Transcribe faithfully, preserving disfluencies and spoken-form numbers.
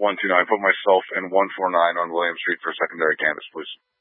one two nine. Put myself and one four nine on William Street for secondary canvas, please.